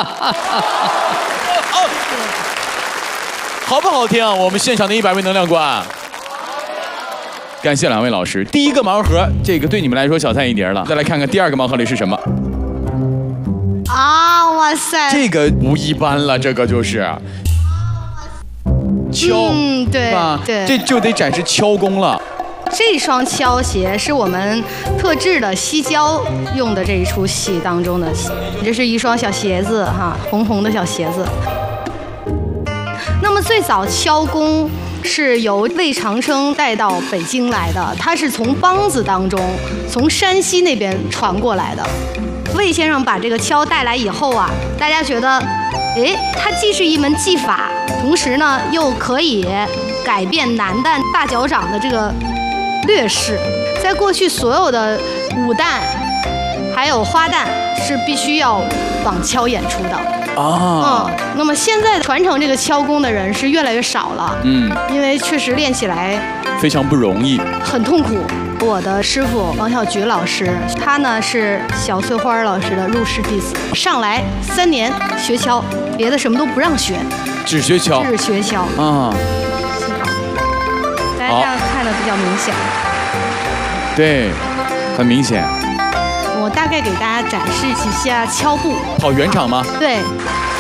好不好听？我们现场的100位能量冠，感谢2位老师。第一个盲盒，这个对你们来说小菜一碟了。再来看看第2个盲盒里是什么？ 啊，哇塞！ 这个不一般了，这个就是敲， 对吧？ 对， 这就得展示敲功了。 这双敲鞋是我们特制的西郊用的这一出戏当中的，这是一双小鞋子哈，红红的小鞋子。那么最早敲功是由魏长生带到北京来的，他是从梆子当中，从山西那边传过来的。魏先生把这个敲带来以后啊，大家觉得，哎，它既是一门技法，同时呢又可以改变男旦大脚掌的这个劣势。在过去，所有的武旦还有花旦是必须要绑敲演出的。那么现在传承这个敲功的人是越来越少了。因为确实练起来非常不容易， 很痛苦。我的师傅王小菊老师，他呢是小翠花老师的入室弟子，上来3年学敲，别的什么都不让学， 只学敲， 只学敲啊。大家这样看的比较明显。 对，很明显。 我大概给大家展示几下敲步。 跑圆场吗？ 对，